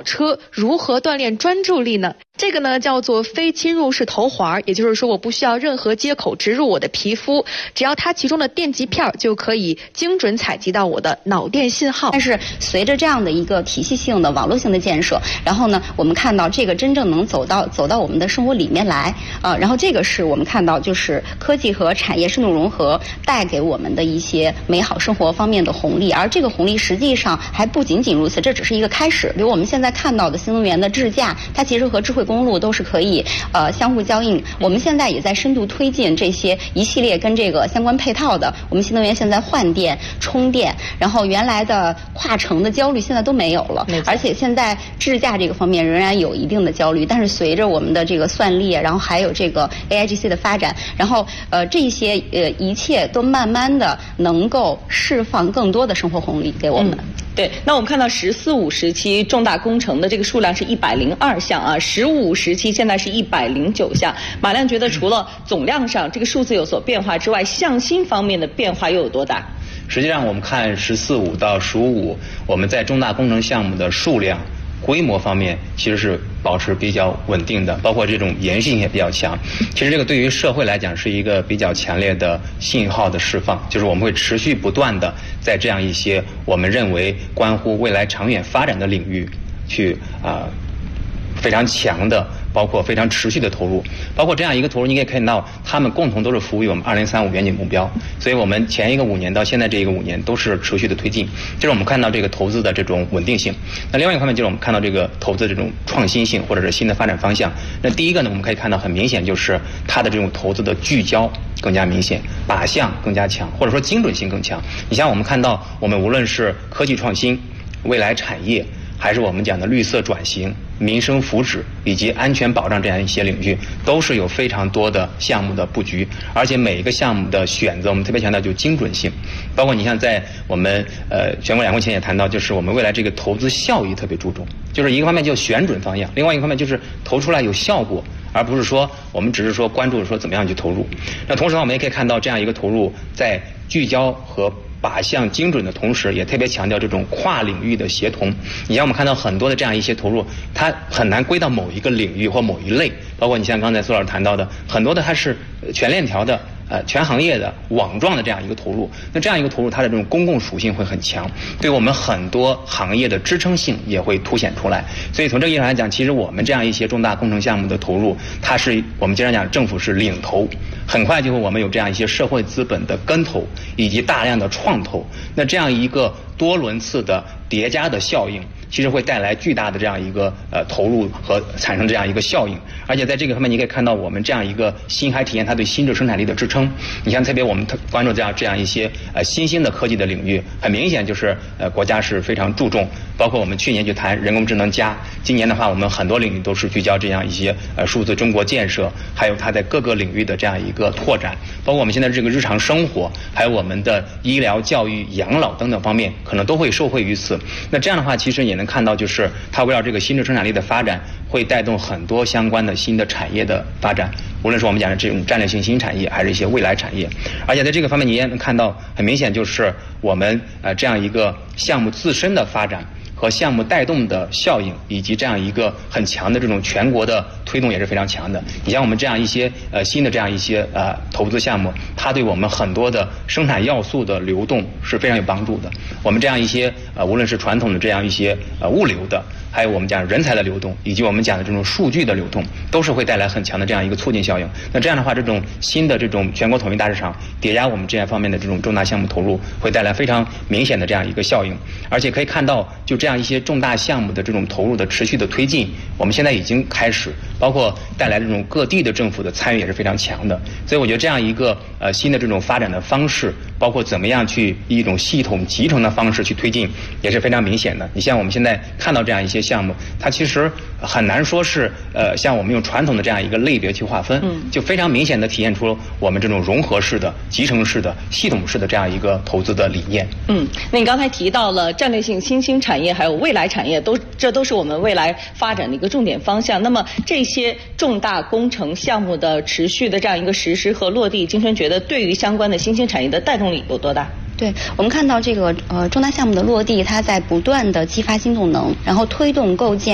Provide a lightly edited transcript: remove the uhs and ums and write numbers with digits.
车，如何锻炼专注力呢？这个呢叫做非侵入式头环，也就是说我不需要任何接口植入我的皮肤，只要它其中的电极片就可以精准采集到我的脑电信号。 但是随着这样的一个体系性的网络性的建设，然后呢，我们看到这个真正能走到我们的生活里面来然后这个是我们看到就是科技和产业深度融合带给我们的一些美好生活方面的红利，而这个红利实际上还不仅仅如此，这只是一个开始。比如我们现在看到的新能源的智驾，它其实和智慧公路都是可以相互交应。我们现在也在深度推进这些一系列跟这个相关配套的，我们新能源现在换电、充电，然后原来的跨城的焦虑现在都没有了，而且现在智驾这个方面仍然有一定的焦虑，但是随着我们的这个算力，然后还有这个 AIGC 的发展，然后这些一切都慢慢的能够释放更多的生活红利给我们。 对，那我们看到“十四五”时期重大工程的这个数量是102项啊，15时期现在是109项。马亮觉得除了总量上这个数字有所变化之外，向心方面的变化又有多大？ 实际上我们看14.5到15，我们在重大工程项目的数量、规模方面其实是保持比较稳定的，包括这种延续性也比较强。其实这个对于社会来讲是一个比较强烈的信号的释放，就是我们会持续不断的在这样一些我们认为关乎未来长远发展的领域去非常强的，包括非常持续的投入，包括这样一个投入，你可以看到，他们共同都是服务于我们2035远景目标。所以我们前一个5年到现在这一个5年都是持续的推进，这是我们看到这个投资的这种稳定性。那另外一个方面就是我们看到这个投资这种创新性或者是新的发展方向。那第一个呢，我们可以看到很明显就是它的这种投资的聚焦更加明显，靶向更加强，或者说精准性更强。你像我们看到，我们无论是科技创新、未来产业，还是我们讲的绿色转型、民生福祉以及安全保障这样一些领域，都是有非常多的项目的布局，而且每一个项目的选择，我们特别强调就精准性。包括你像在我们全国两会前也谈到，就是我们未来这个投资效益特别注重，就是一个方面就选准方向，另外一个方面就是投出来有效果，而不是说我们只是说关注说怎么样去投入。那同时我们也可以看到，这样一个投入在聚焦和靶向精准的同时，也特别强调这种跨领域的协同。你像我们看到很多的这样一些投入，它很难归到某一个领域或某一类，包括你像刚才苏老师谈到的，很多的它是全链条的。全行业的网状的这样一个投入，那这样一个投入，它的这种公共属性会很强，对我们很多行业的支撑性也会凸显出来。所以从这个意义上来讲，其实我们这样一些重大工程项目的投入，它是我们经常讲政府是领头，很快就会我们有这样一些社会资本的跟投以及大量的创投，那这样一个多轮次的叠加的效应，其实会带来巨大的这样一个投入和产生这样一个效应。而且在这个方面，你可以看到我们这样一个新海体验它对新质生产力的支撑。你像特别我们关注这样一些新兴的科技的领域，很明显就是国家是非常注重，包括我们去年就谈人工智能+，今年的话我们很多领域都是聚焦这样一些数字中国建设，还有它在各个领域的这样一个拓展，包括我们现在这个日常生活，还有我们的医疗、教育、养老等等方面，可能都会受惠于此。那这样的话，其实也能看到，就是它围绕这个新质生产力的发展，会带动很多相关的新的产业的发展，无论是我们讲的这种战略性新产业，还是一些未来产业。而且在这个方面，你也能看到，很明显就是我们这样一个项目自身的发展和项目带动的效应，以及这样一个很强的这种全国的推动也是非常强的。你像我们这样一些新的这样一些投资项目，它对我们很多的生产要素的流动是非常有帮助的。我们这样一些无论是传统的这样一些物流的，还有我们讲人才的流动，以及我们讲的这种数据的流动，都是会带来很强的这样一个促进效应。那这样的话，这种新的这种全国统一大市场叠加我们这样方面的这种重大项目投入，会带来非常明显的这样一个效应。而且可以看到，就这样一些重大项目的这种投入的持续的推进，我们现在已经开始，包括带来这种各地的政府的参与也是非常强的。所以我觉得这样一个新的这种发展的方式，包括怎么样去以一种系统集成的方式去推进，也是非常明显的。你像我们现在看到这样一些项目，它其实很难说是像我们用传统的这样一个类别去划分，就非常明显的体现出我们这种融合式的、集成式的、系统式的这样一个投资的理念。 那你刚才提到了战略性新兴产业还有未来产业，这都是我们未来发展的一个重点方向。那么这些重大工程项目的持续的这样一个实施和落地，金春觉得对于相关的新兴产业的带动力有多大？ 对，我们看到这个重大项目的落地，它在不断的激发新动能，然后推动构建